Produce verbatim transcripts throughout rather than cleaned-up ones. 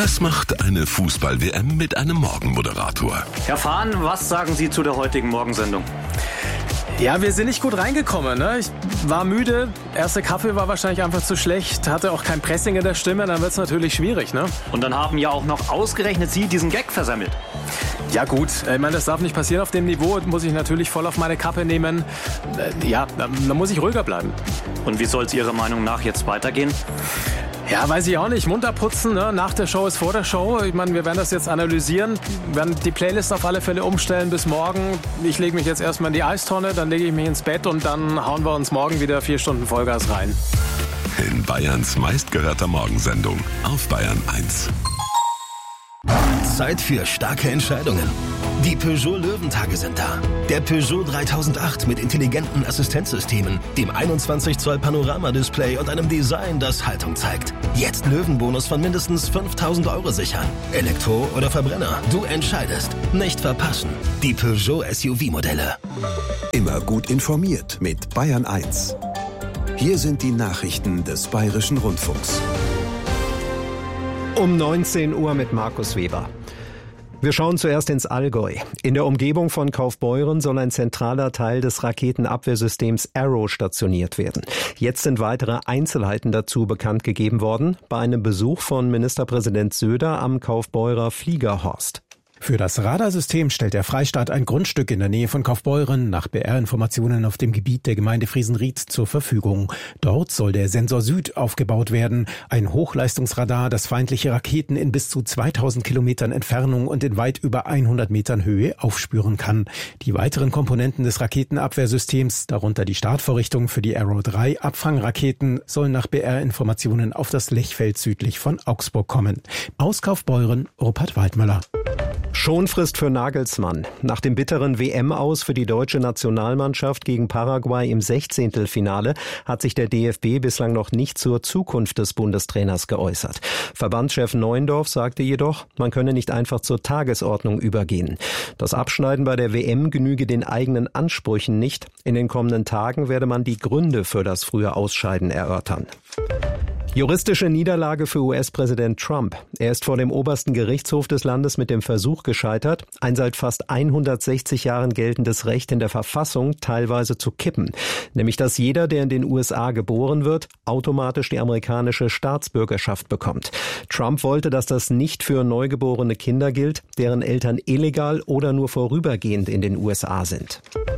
Das macht eine Fußball-W M mit einem Morgenmoderator. Herr Fahn, was sagen Sie zu der heutigen Morgensendung? Ja, wir sind nicht gut reingekommen. Ne? Ich war müde, erster Kaffee war wahrscheinlich einfach zu schlecht, hatte auch kein Pressing in der Stimme, dann wird es natürlich schwierig. Ne? Und dann haben ja auch noch ausgerechnet Sie diesen Gag versammelt. Ja gut, ich meine, das darf nicht passieren auf dem Niveau, muss ich natürlich voll auf meine Kappe nehmen. Ja, da muss ich ruhiger bleiben. Und wie soll es Ihrer Meinung nach jetzt weitergehen? Ja, weiß ich auch nicht. Munter putzen, ne? Nach der Show ist vor der Show. Ich meine, wir werden das jetzt analysieren, wir werden die Playlist auf alle Fälle umstellen bis morgen. Ich lege mich jetzt erstmal in die Eistonne, dann lege ich mich ins Bett und dann hauen wir uns morgen wieder vier Stunden Vollgas rein. In Bayerns meistgehörter Morgensendung auf Bayern eins. Zeit für starke Entscheidungen. Die Peugeot Löwentage sind da. Der Peugeot dreitausendacht mit intelligenten Assistenzsystemen, dem einundzwanzig Zoll Panoramadisplay und einem Design, das Haltung zeigt. Jetzt Löwenbonus von mindestens fünftausend Euro sichern. Elektro oder Verbrenner, du entscheidest. Nicht verpassen. Die Peugeot S U V-Modelle. Immer gut informiert mit Bayern eins. Hier sind die Nachrichten des Bayerischen Rundfunks. Um neunzehn Uhr mit Markus Weber. Wir schauen zuerst ins Allgäu. In der Umgebung von Kaufbeuren soll ein zentraler Teil des Raketenabwehrsystems Arrow stationiert werden. Jetzt sind weitere Einzelheiten dazu bekannt gegeben worden bei einem Besuch von Ministerpräsident Söder am Kaufbeurer Fliegerhorst. Für das Radarsystem stellt der Freistaat ein Grundstück in der Nähe von Kaufbeuren nach B R-Informationen auf dem Gebiet der Gemeinde Friesenried zur Verfügung. Dort soll der Sensor Süd aufgebaut werden, ein Hochleistungsradar, das feindliche Raketen in bis zu zweitausend Kilometern Entfernung und in weit über hundert Metern Höhe aufspüren kann. Die weiteren Komponenten des Raketenabwehrsystems, darunter die Startvorrichtung für die Arrow drei Abfangraketen, sollen nach B R-Informationen auf das Lechfeld südlich von Augsburg kommen. Aus Kaufbeuren, Rupert Waldmöller. Schonfrist für Nagelsmann. Nach dem bitteren W M-Aus für die deutsche Nationalmannschaft gegen Paraguay im Sechzehntelfinale hat sich der D F B bislang noch nicht zur Zukunft des Bundestrainers geäußert. Verbandschef Neuendorf sagte jedoch, man könne nicht einfach zur Tagesordnung übergehen. Das Abschneiden bei der W M genüge den eigenen Ansprüchen nicht. In den kommenden Tagen werde man die Gründe für das frühe Ausscheiden erörtern. Juristische Niederlage für U S-Präsident Trump. Er ist vor dem obersten Gerichtshof des Landes mit dem Versuch gescheitert, ein seit fast hundertsechzig Jahren geltendes Recht in der Verfassung teilweise zu kippen. Nämlich, dass jeder, der in den U S A geboren wird, automatisch die amerikanische Staatsbürgerschaft bekommt. Trump wollte, dass das nicht für neugeborene Kinder gilt, deren Eltern illegal oder nur vorübergehend in den U S A sind.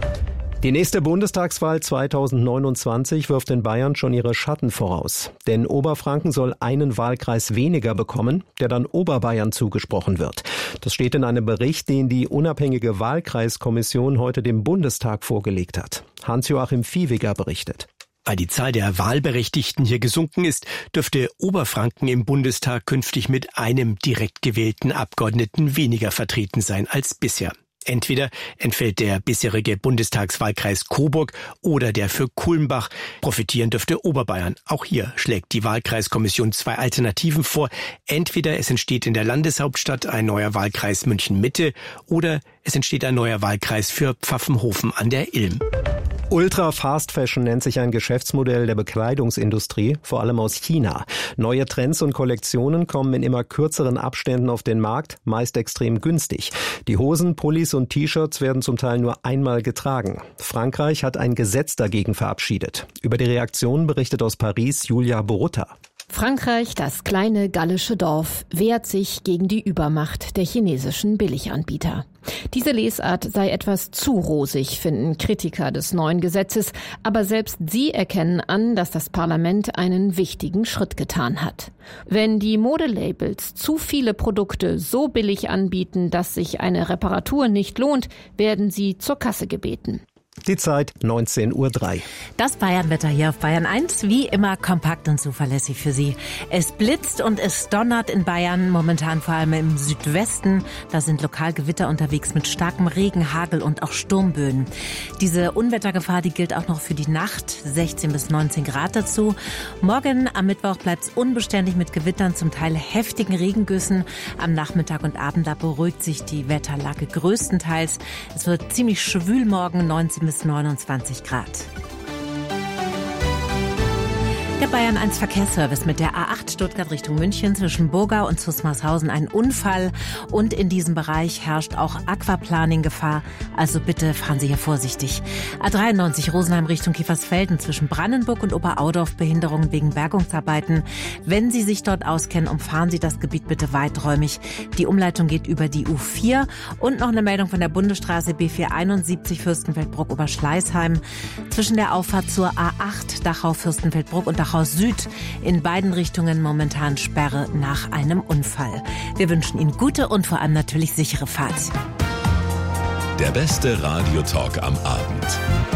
Die nächste Bundestagswahl zweitausendneunundzwanzig wirft in Bayern schon ihre Schatten voraus. Denn Oberfranken soll einen Wahlkreis weniger bekommen, der dann Oberbayern zugesprochen wird. Das steht in einem Bericht, den die unabhängige Wahlkreiskommission heute dem Bundestag vorgelegt hat. Hans-Joachim Viehweger berichtet. Weil die Zahl der Wahlberechtigten hier gesunken ist, dürfte Oberfranken im Bundestag künftig mit einem direkt gewählten Abgeordneten weniger vertreten sein als bisher. Entweder entfällt der bisherige Bundestagswahlkreis Coburg oder der für Kulmbach. Profitieren dürfte Oberbayern. Auch hier schlägt die Wahlkreiskommission zwei Alternativen vor. Entweder es entsteht in der Landeshauptstadt ein neuer Wahlkreis München-Mitte oder es entsteht ein neuer Wahlkreis für Pfaffenhofen an der Ilm. Ultra Fast Fashion nennt sich ein Geschäftsmodell der Bekleidungsindustrie, vor allem aus China. Neue Trends und Kollektionen kommen in immer kürzeren Abständen auf den Markt, meist extrem günstig. Die Hosen, Pullis und T-Shirts werden zum Teil nur einmal getragen. Frankreich hat ein Gesetz dagegen verabschiedet. Über die Reaktion berichtet aus Paris Julia Borutta. Frankreich, das kleine gallische Dorf, wehrt sich gegen die Übermacht der chinesischen Billiganbieter. Diese Lesart sei etwas zu rosig, finden Kritiker des neuen Gesetzes, aber selbst sie erkennen an, dass das Parlament einen wichtigen Schritt getan hat. Wenn die Modelabels zu viele Produkte so billig anbieten, dass sich eine Reparatur nicht lohnt, werden sie zur Kasse gebeten. Die Zeit neunzehn Uhr drei. Das Bayernwetter hier auf Bayern eins, wie immer kompakt und zuverlässig für Sie. Es blitzt und es donnert in Bayern, momentan vor allem im Südwesten. Da sind lokal Gewitter unterwegs mit starkem Regen, Hagel und auch Sturmböen. Diese Unwettergefahr, die gilt auch noch für die Nacht, sechzehn bis neunzehn Grad dazu. Morgen am Mittwoch bleibt es unbeständig mit Gewittern, zum Teil heftigen Regengüssen. Am Nachmittag und Abend, da beruhigt sich die Wetterlage größtenteils. Es wird ziemlich schwül morgen, neunzehn bis neunundzwanzig Grad. Der Bayern eins Verkehrsservice mit der A acht Stuttgart Richtung München zwischen Burgau und Zusmarshausen ein Unfall. Und in diesem Bereich herrscht auch Aquaplaning-Gefahr. Also bitte fahren Sie hier vorsichtig. A dreiundneunzig Rosenheim Richtung Kiefersfelden zwischen Brandenburg und Oberaudorf Behinderungen wegen Bergungsarbeiten. Wenn Sie sich dort auskennen, umfahren Sie das Gebiet bitte weiträumig. Die Umleitung geht über die U vier. Und noch eine Meldung von der Bundesstraße B vierhunderteinundsiebzig Fürstenfeldbruck-Oberschleißheim. Zwischen der Auffahrt zur A acht Dachau-Fürstenfeldbruck und Dachau Süd in beiden Richtungen momentan Sperre nach einem Unfall. Wir wünschen Ihnen gute und vor allem natürlich sichere Fahrt. Der beste Radiotalk am Abend.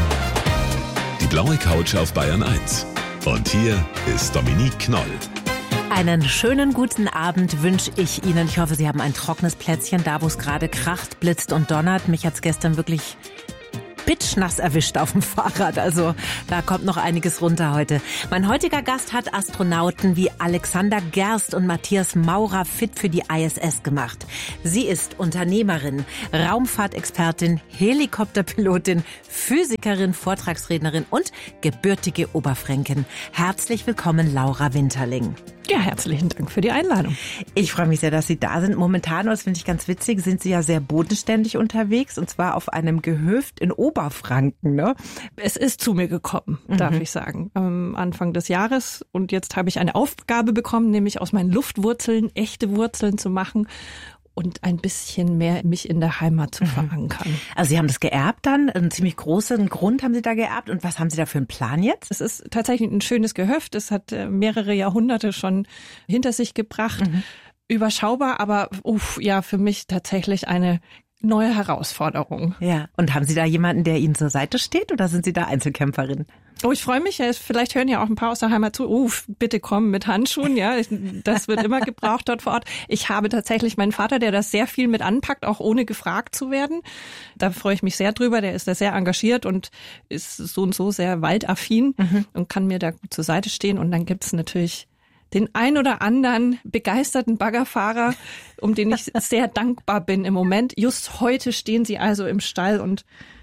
Die blaue Couch auf Bayern eins. Und hier ist Dominique Knoll. Einen schönen guten Abend wünsche ich Ihnen. Ich hoffe, Sie haben ein trockenes Plätzchen, da wo es gerade kracht, blitzt und donnert. Mich hat's gestern wirklich bitschnass erwischt auf dem Fahrrad. Also da kommt noch einiges runter heute. Mein heutiger Gast hat Astronauten wie Alexander Gerst und Matthias Maurer fit für die I S S gemacht. Sie ist Unternehmerin, Raumfahrtexpertin, Helikopterpilotin, Physikerin, Vortragsrednerin und gebürtige Oberfränkin. Herzlich willkommen, Laura Winterling. Ja, herzlichen Dank für die Einladung. Ich freue mich sehr, dass Sie da sind. Momentan, das finde ich ganz witzig, sind Sie ja sehr bodenständig unterwegs und zwar auf einem Gehöft in Oberfranken, ne? Es ist zu mir gekommen, mhm. darf ich sagen, am Anfang des Jahres. Und jetzt habe ich eine Aufgabe bekommen, nämlich aus meinen Luftwurzeln echte Wurzeln zu machen und ein bisschen mehr mich in der Heimat zu verankern. Also Sie haben das geerbt dann, einen ziemlich großen Grund haben Sie da geerbt. Und was haben Sie da für einen Plan jetzt? Es ist tatsächlich ein schönes Gehöft. Es hat mehrere Jahrhunderte schon hinter sich gebracht. Mhm. Überschaubar, aber uff, ja, für mich tatsächlich eine neue Herausforderung. Ja. Und haben Sie da jemanden, der Ihnen zur Seite steht oder sind Sie da Einzelkämpferin? Oh, ich freue mich. Vielleicht hören ja auch ein paar aus der Heimat zu. Uh, bitte komm mit Handschuhen. Ja, das wird immer gebraucht dort vor Ort. Ich habe tatsächlich meinen Vater, der das sehr viel mit anpackt, auch ohne gefragt zu werden. Da freue ich mich sehr drüber. Der ist da sehr engagiert und ist so und so sehr waldaffin mhm. und kann mir da gut zur Seite stehen. Und dann gibt's natürlich den ein oder anderen begeisterten Baggerfahrer, um den ich sehr dankbar bin im Moment. Just heute stehen sie also im Stall und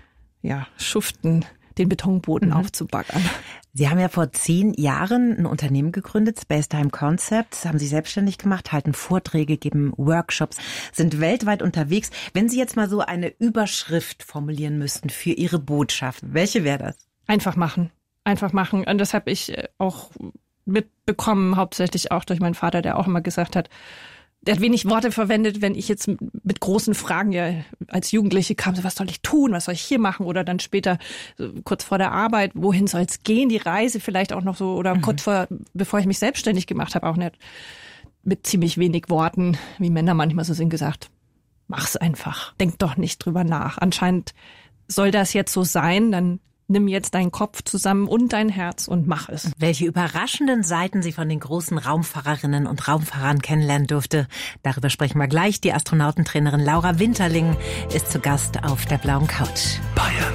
ja, schuften den Betonboden mhm. aufzubaggern. Sie haben ja vor zehn Jahren ein Unternehmen gegründet, Spacetime Concepts, haben Sie selbstständig gemacht, halten Vorträge, geben Workshops, sind weltweit unterwegs. Wenn Sie jetzt mal so eine Überschrift formulieren müssten für Ihre Botschaft, welche wäre das? Einfach machen. Einfach machen. Und das habe ich auch mitbekommen, hauptsächlich auch durch meinen Vater, der auch immer gesagt hat, der hat wenig Worte verwendet, wenn ich jetzt mit großen Fragen ja als Jugendliche kam, so was soll ich tun, was soll ich hier machen oder dann später so kurz vor der Arbeit, wohin soll es gehen, die Reise vielleicht auch noch so oder mhm. kurz vor, bevor ich mich selbstständig gemacht habe, auch nicht mit ziemlich wenig Worten, wie Männer manchmal so sind, gesagt, mach's einfach, denk doch nicht drüber nach. Anscheinend soll das jetzt so sein, dann nimm jetzt deinen Kopf zusammen und dein Herz und mach es. Welche überraschenden Seiten sie von den großen Raumfahrerinnen und Raumfahrern kennenlernen durfte, darüber sprechen wir gleich. Die Astronautentrainerin Laura Winterling ist zu Gast auf der blauen Couch. Bayern